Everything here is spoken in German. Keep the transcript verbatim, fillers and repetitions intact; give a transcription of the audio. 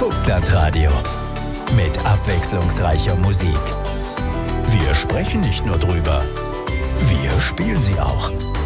Vogtland-Radio. Mit abwechslungsreicher Musik. Wir sprechen nicht nur drüber, wir spielen sie auch.